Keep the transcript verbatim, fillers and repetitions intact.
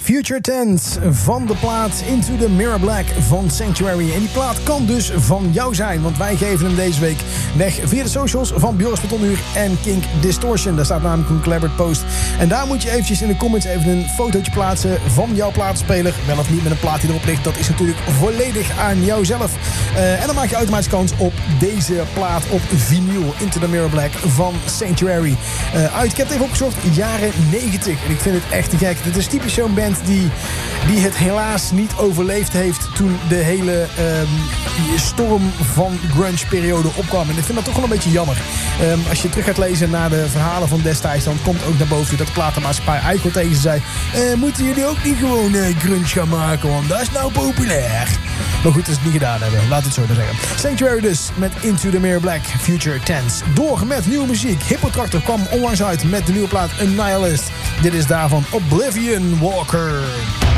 Future Tense van de plaat Into the Mirror Black van Sanctuary. En die plaat kan dus van jou zijn, want wij geven hem deze week weg via de socials van Bjoris Betonhuur en Kink Distortion. Daar staat namelijk een collaborate post. En daar moet je eventjes in de comments even een fotootje plaatsen van jouw platenspeler. Wel of niet met een plaat die erop ligt, dat is natuurlijk volledig aan jouzelf. Uh, en dan maak je automatisch kans op deze plaat op vinyl, Into the Mirror Black van Sanctuary. Uh, uit, ik heb het even opgezocht, jaren negentig. En ik vind het echt te gek. Dit is typisch zo'n band die, die het helaas niet overleefd heeft toen de hele um, storm van grunge-periode opkwam. En ik vind dat toch wel een beetje jammer. Um, als je terug gaat lezen naar de verhalen van destijds, dan komt ook naar boven dat de platenmaatschappij eigenlijk wel tegen ze zei: uh, moeten jullie ook niet gewoon uh, grunge gaan maken, want dat is nou populair. Maar goed, dat ze het niet gedaan hebben. Laat het zo maar zeggen. Sanctuary dus met Into the Mirror Black, Future Tense. Door met nieuwe muziek. Hippotractor kwam onlangs uit met de nieuwe plaat Annihilist. Dit is daarvan Oblivion Walker.